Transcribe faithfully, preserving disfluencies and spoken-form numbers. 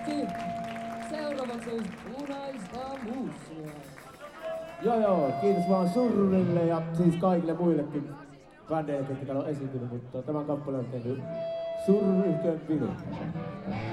kovasti. Seuraavaksi olisi Punaista Muussia. Joo joo, kiitos vaan Surrille ja siis kaikille muillekin bändeille, jotka täällä on esiintynyt, mutta tämän kappaleen on tehnyt Surru-yhtyeen Pilu.